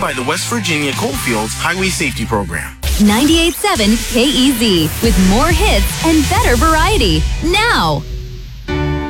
by the West Virginia Coalfields Highway Safety Program. 98.7 KEZ with more hits and better variety. Now!